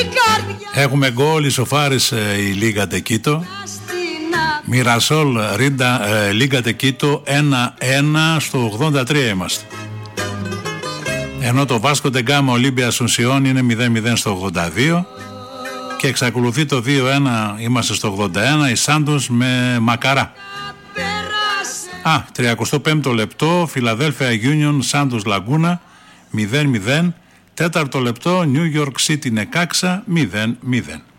Έχουμε γκολ, ισοφάρισε η Λίγα Τεκίτο. Μιρασόλ Λίγα Τεκίτο 1-1 στο 83 είμαστε. Ενώ το Βάσκο Ντεγκάμα Ολύμπια Ασουνσιόν είναι 0-0 στο 82. Και εξακολουθεί το 2-1, είμαστε στο 81, η Σάντος με Μακαρά. 35ο λεπτό, Φιλαδέλφια Union, Σάντος Λαγκούνα, 0-0. 4ο λεπτό, New York City Νεκάξα, 0-0.